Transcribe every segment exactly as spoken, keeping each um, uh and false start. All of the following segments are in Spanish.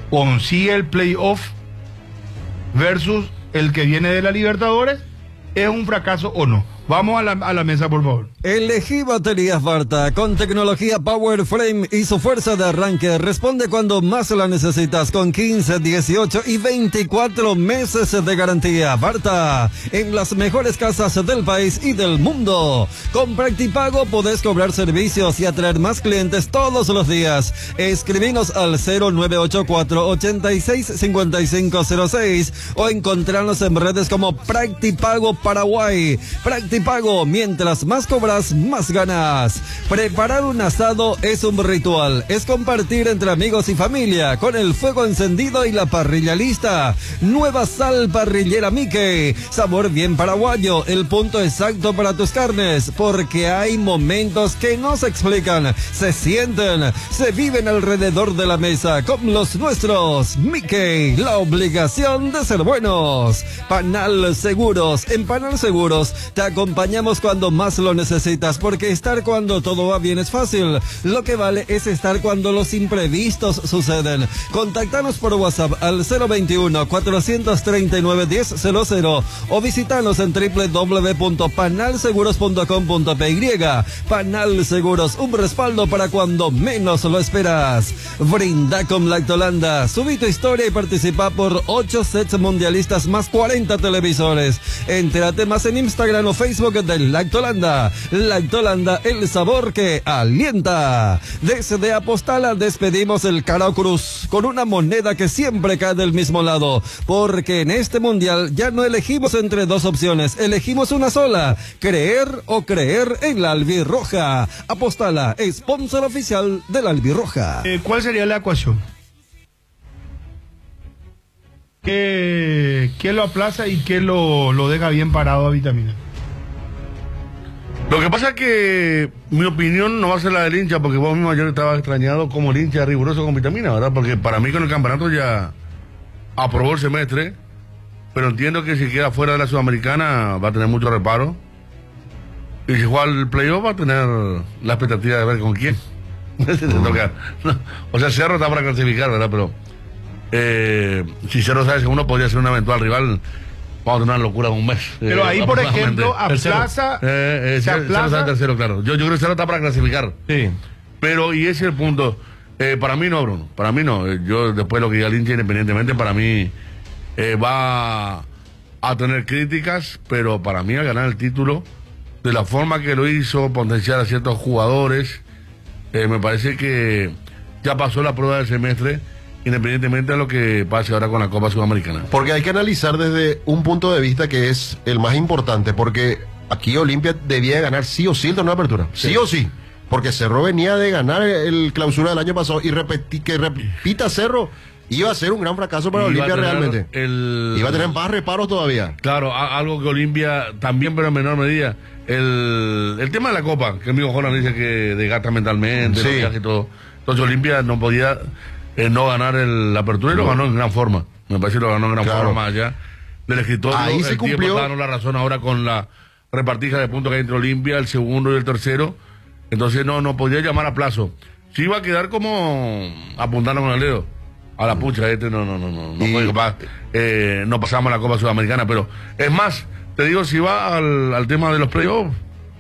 consigue el playoff versus el que viene de la Libertadores, ¿es un fracaso o no? Vamos a la, a la mesa, por favor. Elegí baterías Varta con tecnología Power Frame y su fuerza de arranque responde cuando más la necesitas con quince, dieciocho y veinticuatro meses de garantía. Varta, en las mejores casas del país y del mundo. Con Practipago podés cobrar servicios y atraer más clientes todos los días. Escribinos al cero nueve ocho cuatro, ochenta y seis, cincuenta y cinco cero seis o encontrarnos en redes como Practipago Paraguay. Practipago Pago, mientras más cobras, más ganas. Preparar un asado es un ritual, es compartir entre amigos y familia, con el fuego encendido y la parrilla lista. Nueva sal parrillera Mickey, sabor bien paraguayo, el punto exacto para tus carnes, porque hay momentos que no se explican, se sienten, se viven alrededor de la mesa, con los nuestros. Mickey, la obligación de ser buenos. Panal Seguros, en Panal Seguros te acompañamos Acompañamos cuando más lo necesitas, porque estar cuando todo va bien es fácil. Lo que vale es estar cuando los imprevistos suceden. Contáctanos por WhatsApp al cero veintiuno, cuatrocientos treinta y nueve, diez cero cero o visítanos en doble u doble u doble u punto panal seguros punto com punto p y. Panal Seguros, un respaldo para cuando menos lo esperas. Brinda con Lactolanda. Subí tu historia y participa por ocho sets mundialistas más cuarenta televisores. Entérate más en Instagram o Facebook de Lactolanda. Lactolanda, el sabor que alienta. Desde Apostala despedimos el Caro Cruz con una moneda que siempre cae del mismo lado, porque en este mundial ya no elegimos entre dos opciones, elegimos una sola: creer o creer en la albirroja. Apostala, sponsor oficial de la albirroja. Eh, ¿Cuál sería la ecuación? ¿Qué, qué lo aplaza y qué lo, lo deja bien parado a Vitamina? Lo que pasa es que mi opinión no va a ser la del hincha, porque vos mismo ayer estaba extrañado como el hincha riguroso con Vitamina, ¿verdad? Porque para mí con el campeonato ya aprobó el semestre, pero entiendo que si queda fuera de la Sudamericana va a tener mucho reparo. Y si juega el playoff va a tener la expectativa de ver con quién. Toca. O sea, Cerro está para clasificar, ¿verdad? Pero eh, si Cerro sabe que uno podría ser un eventual rival, vamos a tener una locura de un mes. Pero eh, ahí, por ejemplo, aplaza. Eh, eh, se Cerro aplaza. está en tercero, claro. Yo, yo creo que Cerro está para clasificar. Sí. Pero, y ese es el punto. Eh, para mí no, Bruno. Para mí no. Eh, yo, después de lo que diga el hincha, independientemente, para mí eh, va a tener críticas, pero para mí a ganar el título, de la forma que lo hizo, potenciar a ciertos jugadores, eh, me parece que ya pasó la prueba del semestre, independientemente de lo que pase ahora con la Copa Sudamericana. Porque hay que analizar desde un punto de vista que es el más importante, porque aquí Olimpia debía ganar sí o sí el torneo de apertura, sí, sí o sí, porque Cerro venía de ganar el clausura del año pasado y repeti, que repita Cerro iba a ser un gran fracaso para Olimpia realmente. El... Iba a tener más reparos todavía. Claro, a, algo que Olimpia también, pero en menor medida. El, el tema de la Copa, que el amigo Jonan dice que desgasta mentalmente, sí. y todo. Entonces Olimpia no podía eh, no ganar el, la apertura y no. lo ganó en gran forma. Me parece que lo ganó en gran claro. forma más allá del escritorio. Ahí se el cumplió. tiempo está dando la razón ahora con la repartija de puntos que hay entre Olimpia, el segundo y el tercero. Entonces no, no podía llamar a plazo. Sí iba a quedar como apuntando con el dedo. A la pucha, este no, no, no, no, no, fue capaz, eh, no pasamos la Copa Sudamericana, pero es más, te digo, si va al, al tema de los playoffs,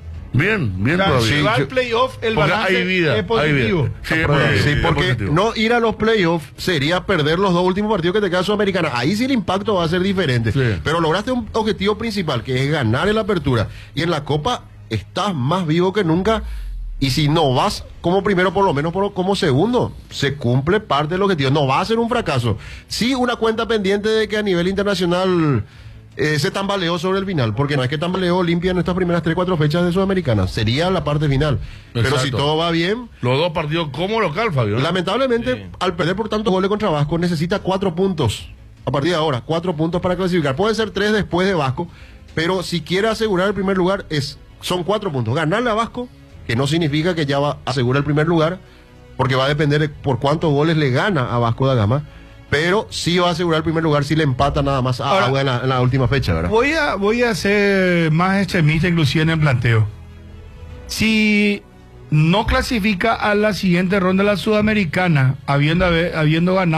bien, bien, Claro, todavía. si va al playoff, el Porque balance hay vida, es positivo. hay vida. Sí, es Sí, positivo, es porque positivo. no ir a los playoffs sería perder los dos últimos partidos que te queda Sudamericana. Ahí sí el impacto va a ser diferente. Sí. Pero lograste un objetivo principal, que es ganar en la apertura. Y en la Copa estás más vivo que nunca. Y si no vas como primero, por lo menos por, como segundo, se cumple parte del objetivo. No va a ser un fracaso. Sí, una cuenta pendiente de que a nivel internacional eh, se tambaleó sobre el final. Porque no es que tambaleó Olimpia en estas primeras tres, cuatro fechas de Sudamericana. Sería la parte final. Exacto. Pero si todo va bien... Los dos partidos como local, Fabio, ¿no? Lamentablemente, sí. al perder por tantos goles contra Vasco, necesita cuatro puntos. A partir de ahora, cuatro puntos para clasificar. Puede ser tres después de Vasco, pero si quiere asegurar el primer lugar, es son cuatro puntos. Ganarle a Vasco, que no significa que ya va a asegurar el primer lugar, porque va a depender de por cuántos goles le gana a Vasco da Gama, pero sí va a asegurar el primer lugar si le empata nada más a Agua en la, en la última fecha, ¿verdad? Voy a, voy a ser más extremista inclusive en el planteo. Si no clasifica a la siguiente ronda de la Sudamericana, habiendo, habiendo ganado